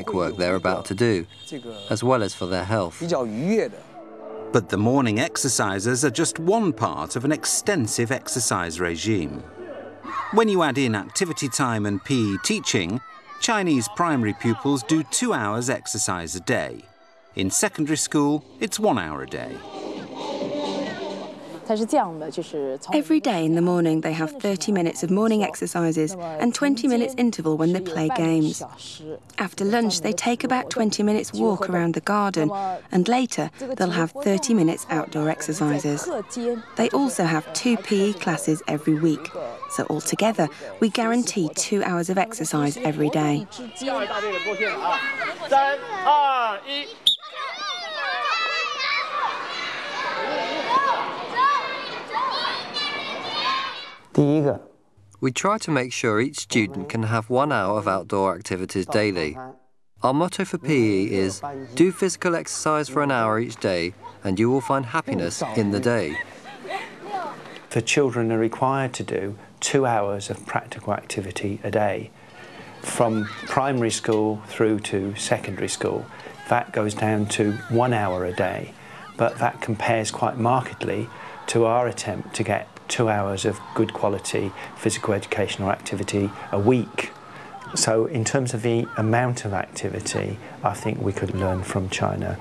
housework they're about to do, as well as for their health. But the morning exercises are just one part of an extensive exercise regime. When you add in activity time and PE teaching, Chinese primary pupils do 2 hours exercise a day. In secondary school, it's 1 hour a day. Every day in the morning they have 30 minutes of morning exercises and 20 minutes interval when they play games. After lunch they take about 20 minutes walk around the garden, and later they'll have 30 minutes outdoor exercises. They also have 2 PE classes every week, so altogether we guarantee 2 hours of exercise every day. We try to make sure each student can have 1 hour of outdoor activities daily. Our motto for PE is, do physical exercise for an hour each day and you will find happiness in the day. The children are required to do 2 hours of practical activity a day. From primary school through to secondary school, that goes down to 1 hour a day, but that compares quite markedly to our attempt to get 2 hours of good quality physical educational activity a week. So in terms of the amount of activity, I think we could learn from China.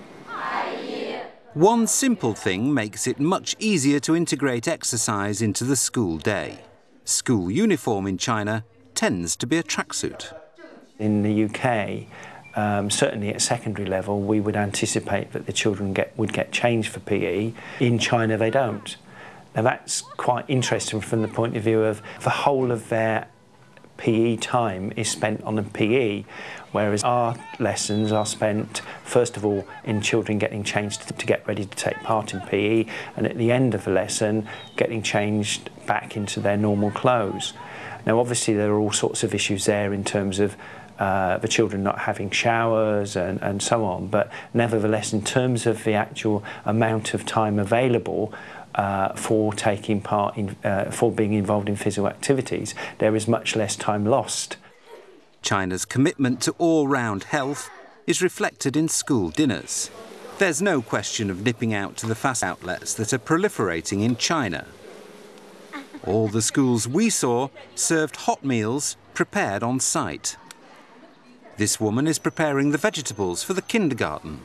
One simple thing makes it much easier to integrate exercise into the school day. School uniform in China tends to be a tracksuit. In the UK, certainly at secondary level, we would anticipate that the children would get changed for PE. In China, they don't. Now that's quite interesting from the point of view of the whole of their PE time is spent on a PE, whereas our lessons are spent, first of all, in children getting changed to get ready to take part in PE, and at the end of the lesson, getting changed back into their normal clothes. Now obviously there are all sorts of issues there in terms of the children not having showers and so on, but nevertheless in terms of the actual amount of time available for taking part in, for being involved in physical activities, there is much less time lost. China's commitment to all-round health is reflected in school dinners. There's no question of nipping out to the fast outlets that are proliferating in China. All the schools we saw served hot meals prepared on site. This woman is preparing the vegetables for the kindergarten.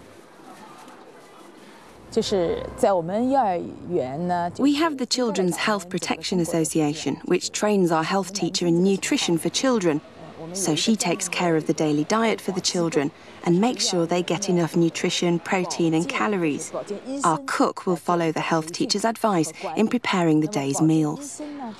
We have the Children's Health Protection Association, which trains our health teacher in nutrition for children. So she takes care of the daily diet for the children and makes sure they get enough nutrition, protein and calories. Our cook will follow the health teacher's advice in preparing the day's meals.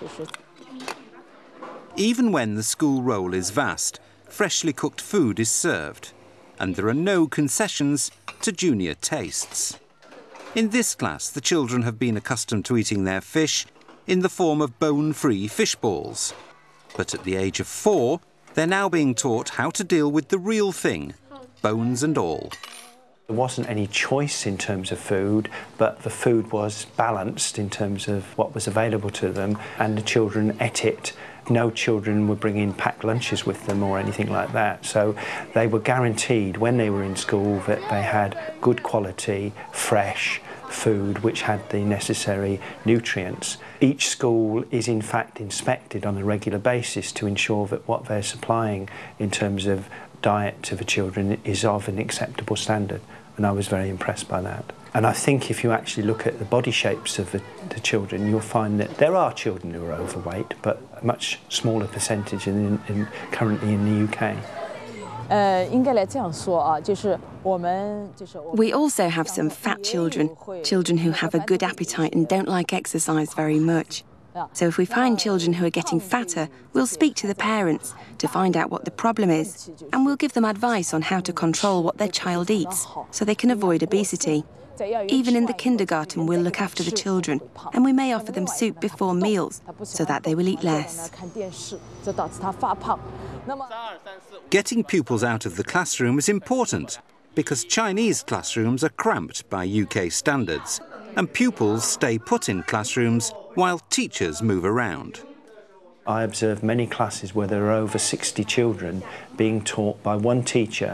Even when the school roll is vast, freshly cooked food is served, and there are no concessions to junior tastes. In this class, the children have been accustomed to eating their fish in the form of bone-free fish balls. But at the age of 4, they're now being taught how to deal with the real thing, bones and all. There wasn't any choice in terms of food, but the food was balanced in terms of what was available to them, and the children ate it. No children were bringing packed lunches with them or anything like that. So they were guaranteed when they were in school that they had good quality, fresh food which had the necessary nutrients. Each school is in fact inspected on a regular basis to ensure that what they're supplying in terms of diet to the children is of an acceptable standard, and I was very impressed by that. And I think if you actually look at the body shapes of the children, you'll find that there are children who are overweight, but a much smaller percentage currently in the UK. We also have some fat children, children who have a good appetite and don't like exercise very much. So if we find children who are getting fatter, we'll speak to the parents to find out what the problem is, and we'll give them advice on how to control what their child eats so they can avoid obesity. Even in the kindergarten, we'll look after the children, and we may offer them soup before meals so that they will eat less. Getting pupils out of the classroom is important because Chinese classrooms are cramped by UK standards, and pupils stay put in classrooms while teachers move around. I observed many classes where there are over 60 children being taught by one teacher